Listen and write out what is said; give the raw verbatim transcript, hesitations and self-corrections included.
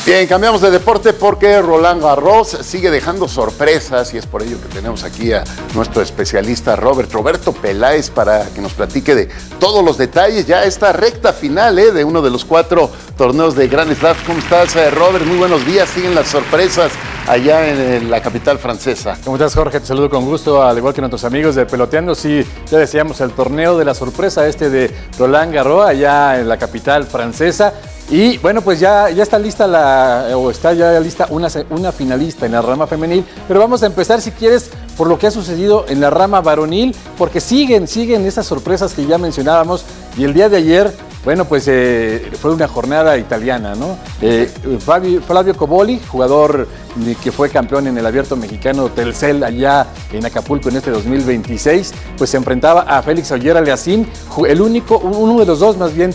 Bien, cambiamos de deporte porque Roland Garros sigue dejando sorpresas y es por ello que tenemos aquí a nuestro especialista Robert, Roberto Peláez, para que nos platique de todos los detalles. Ya esta recta final ¿eh? de uno de los cuatro torneos de Grand Slam. ¿Cómo estás, Robert? Muy buenos días. Siguen las sorpresas allá en, en la capital francesa. ¿Cómo estás, Jorge? Te saludo con gusto, al igual que nuestros amigos de Peloteando. Sí, ya decíamos el torneo de la sorpresa este de Roland Garros allá en la capital francesa. Y bueno, pues ya, ya está lista la, o está ya lista una, una finalista en la rama femenil, pero vamos a empezar, si quieres, por lo que ha sucedido en la rama varonil, porque siguen, siguen esas sorpresas que ya mencionábamos, y el día de ayer, bueno, pues eh, fue una jornada italiana, ¿no? Eh, Fabio, Flavio Cobolli, jugador que fue campeón en el Abierto Mexicano Telcel allá en Acapulco en este dos mil veintiséis, pues se enfrentaba a Félix Auger-Aliassime, el único, uno de los dos más bien